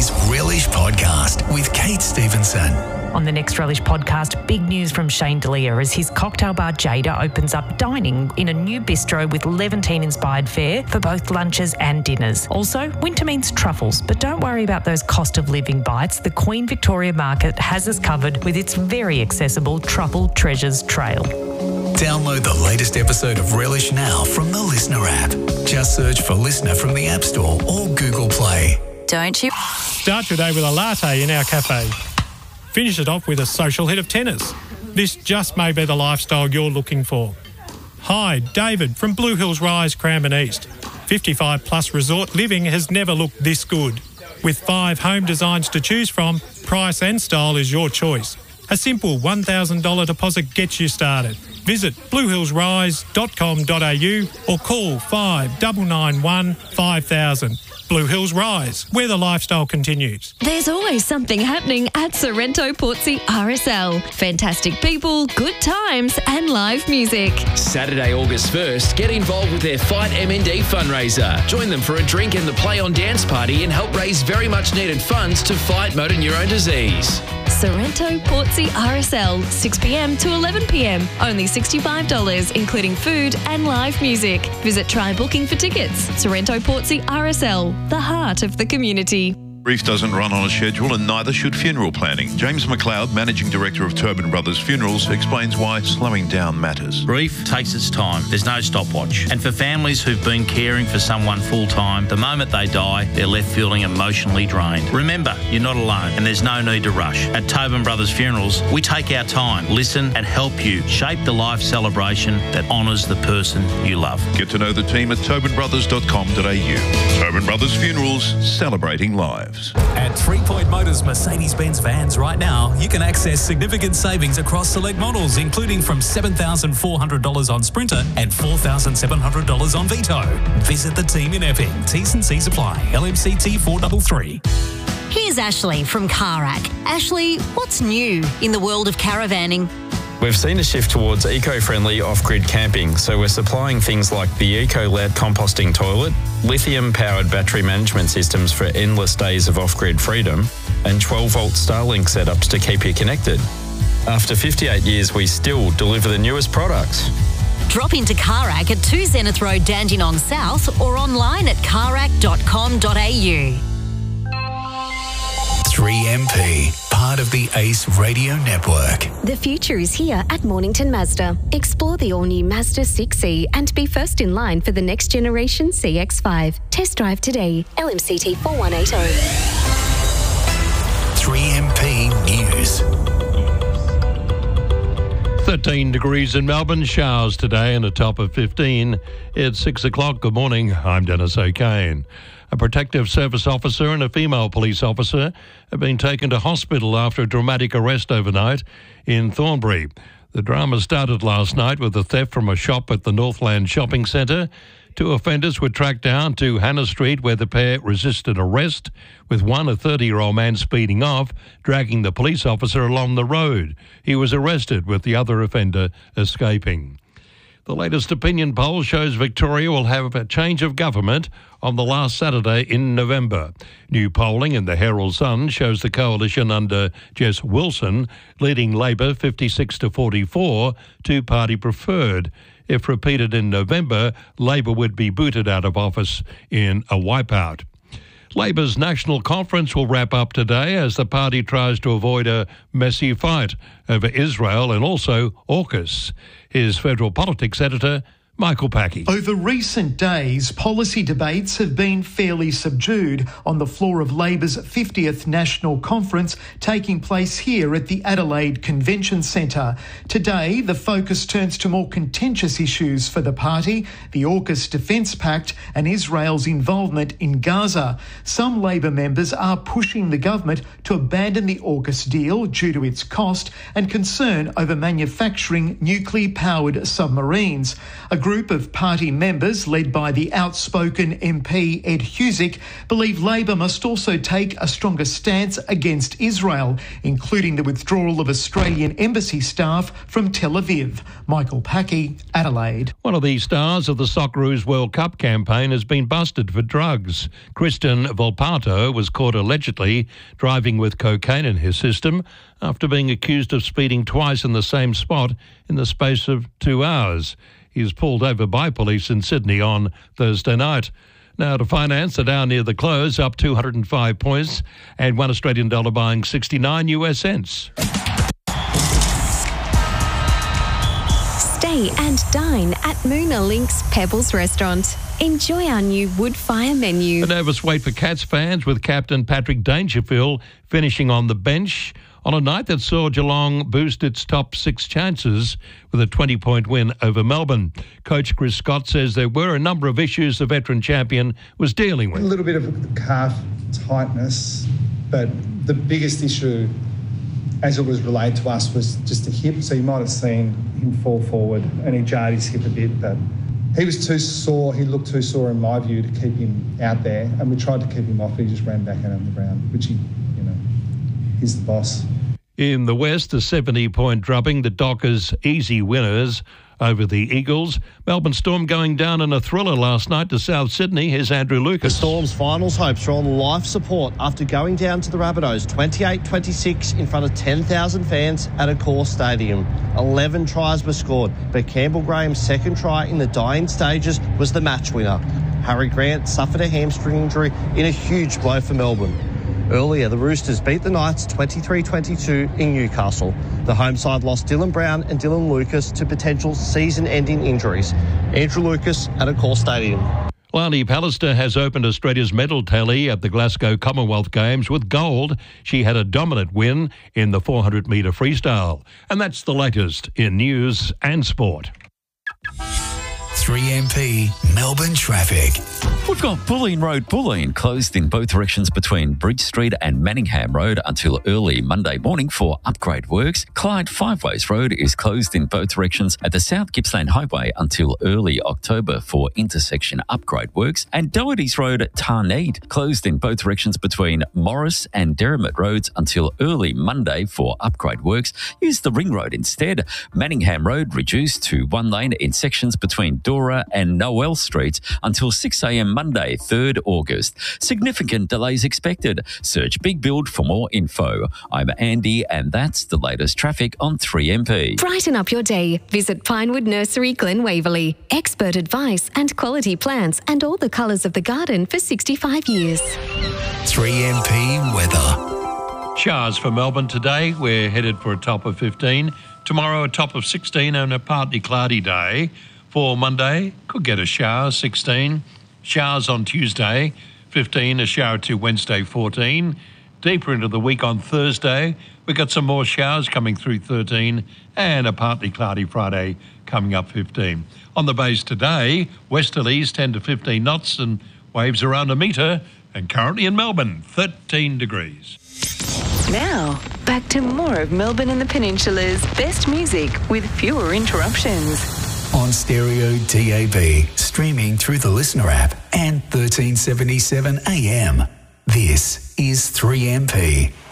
is Relish Podcast with Kate Stevenson. On the next Relish Podcast, big news from Shane D'Elia as his cocktail bar Jada opens up dining in a new bistro with Levantine-inspired fare for both lunches and dinners. Also, winter means truffles, but don't worry about those cost of living bites. The Queen Victoria Market has us covered with its very accessible Truffle Treasures Trail. Download the latest episode of Relish now from the Listener app. Just search for Listener from the App Store or Google Play. Don't you? Start your day with a latte in our cafe. Finish it off with a social hit of tennis. This just may be the lifestyle you're looking for. Hi, David from Blue Hills Rise, Cranbourne East. 55 plus resort living has never looked this good. With 5 home designs to choose from, price and style is your choice. A simple $1,000 deposit gets you started. Visit bluehillsrise.com.au or call 5991 5000. Blue Hills Rise, where the lifestyle continues. There's always something happening at Sorrento Portsea RSL. Fantastic people, good times and live music. Saturday, August 1st, get involved with their Fight MND fundraiser. Join them for a drink and the Play On Dance party and help raise very much needed funds to fight motor neurone disease. Sorrento Portsea RSL, 6pm to 11pm. Only $65, including food and live music. Visit Try Booking for tickets. Sorrento Portsea RSL, the heart of the community. Grief doesn't run on a schedule and neither should funeral planning. James McLeod, Managing Director of Tobin Brothers Funerals, explains why slowing down matters. Grief takes its time. There's no stopwatch. And for families who've been caring for someone full-time, the moment they die, they're left feeling emotionally drained. Remember, you're not alone and there's no need to rush. At Tobin Brothers Funerals, we take our time, listen and help you shape the life celebration that honours the person you love. Get to know the team at tobinbrothers.com.au. Tobin Brothers Funerals, celebrating lives. At 3 Point Motors Mercedes-Benz vans right now, you can access significant savings across select models, including from $7,400 on Sprinter and $4,700 on Vito. Visit the team in Epping. T's and C's apply. LMCT 433. Here's Ashley from Carac. Ashley, what's new in the world of caravanning? We've seen a shift towards eco-friendly off-grid camping, so we're supplying things like the Ecolab composting toilet, lithium-powered battery management systems for endless days of off-grid freedom, and 12-volt Starlink setups to keep you connected. After 58 years, we still deliver the newest products. Drop into Carac at 2 Zenith Road, Dandenong South, or online at carac.com.au. 3MP, part of the ACE Radio Network. The future is here at Mornington Mazda. Explore the all-new Mazda 6e and be first in line for the next generation CX-5. Test drive today. LMCT 4180. 3MP News. 13 degrees in Melbourne, showers today and a top of 15. It's 6 o'clock. Good morning, I'm Dennis O'Kane. A protective service officer and a female police officer have been taken to hospital after a dramatic arrest overnight in Thornbury. The drama started last night with a theft from a shop at the Northland Shopping Centre. 2 offenders were tracked down to Hannah Street where the pair resisted arrest, with one, a 30-year-old man, speeding off, dragging the police officer along the road. He was arrested with the other offender escaping. The latest opinion poll shows Victoria will have a change of government on the last Saturday in November. New polling in the Herald Sun shows the coalition under Jess Wilson leading Labor 56 to 44, two-party preferred. If repeated in November, Labor would be booted out of office in a wipeout. Labor's national conference will wrap up today as the party tries to avoid a messy fight over Israel and also AUKUS. Here's federal politics editor Michael Packey. Over recent days, policy debates have been fairly subdued on the floor of Labor's 50th National Conference taking place here at the Adelaide Convention Centre. Today, the focus turns to more contentious issues for the party, the AUKUS Defence Pact and Israel's involvement in Gaza. Some Labor members are pushing the government to abandon the AUKUS deal due to its cost and concern over manufacturing nuclear-powered submarines. A group of party members, led by the outspoken MP Ed Husic, believe Labor must also take a stronger stance against Israel, including the withdrawal of Australian embassy staff from Tel Aviv. Michael Packey, Adelaide. One of the stars of the Socceroos World Cup campaign has been busted for drugs. Christian Volpato was caught allegedly driving with cocaine in his system after being accused of speeding twice in the same spot in the space of 2 hours. He was pulled over by police in Sydney on Thursday night. Now to finance, the Dow near the close up 205 points and $1 Australian buying 69 US cents. Stay and dine at Moona Links Pebbles Restaurant. Enjoy our new wood fire menu. A nervous wait for Cats fans, with captain Patrick Dangerfield finishing on the bench on a night that saw Geelong boost its top 6 chances with a 20-point win over Melbourne. Coach Chris Scott says there were a number of issues the veteran champion was dealing with. A little bit of calf tightness, but the biggest issue, as it was relayed to us, was just the hip. So you might have seen him fall forward and he jarred his hip a bit, but he was too sore. He looked too sore in my view to keep him out there, and we tried to keep him off, but he just ran back out on the ground, which he's the boss. In the West, a 70-point drubbing, the Dockers easy winners over the Eagles. Melbourne Storm going down in a thriller last night to South Sydney. Here's Andrew Lucas. The Storm's finals hopes are on life support after going down to the Rabbitohs 28-26 in front of 10,000 fans at Accor Stadium. 11 tries were scored, but Campbell Graham's second try in the dying stages was the match winner. Harry Grant suffered a hamstring injury in a huge blow for Melbourne. Earlier, the Roosters beat the Knights 23-22 in Newcastle. The home side lost Dylan Brown and Dylan Lucas to potential season-ending injuries. Andrew Lucas at Accor Stadium. Lani Pallister has opened Australia's medal tally at the Glasgow Commonwealth Games with gold. She had a dominant win in the 400-metre freestyle. And that's the latest in news and sport. 3MP Melbourne traffic. We've got Bulleen Road, Bulleen, closed in both directions between Bridge Street and Manningham Road until early Monday morning for upgrade works. Clyde Five Ways Road is closed in both directions at the South Gippsland Highway until early October for intersection upgrade works. And Doherty's Road, Tarneed, closed in both directions between Morris and Derrimut Roads until early Monday for upgrade works. Use the Ring Road instead. Manningham Road reduced to 1 lane in sections between Dora and Noel Streets until 6 a.m. Monday, 3rd August. Significant delays expected. Search Big Build for more info. I'm Andy, and that's the latest traffic on 3MP. Brighten up your day. Visit Pinewood Nursery, Glen Waverley. Expert advice and quality plants and all the colours of the garden for 65 years. 3MP weather. Showers for Melbourne today. We're headed for a top of 15. Tomorrow a top of 16 and a partly cloudy day. For Monday, could get a shower, 16. Showers on Tuesday, 15. A shower to Wednesday, 14. Deeper into the week on Thursday, we've got some more showers coming through, 13. And a partly cloudy Friday coming up, 15. On the bays today, westerlies 10 to 15 knots and waves around a metre. And currently in Melbourne, 13 degrees. Now, back to more of Melbourne and the Peninsula's best music with fewer interruptions. On stereo, DAB, streaming through the Listener app and 1377 AM. This is 3MP.